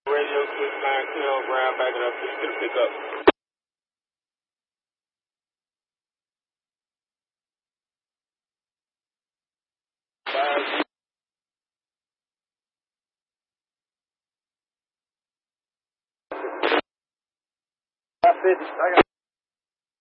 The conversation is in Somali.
Radio 690, ground backing up, just get a pickup. I got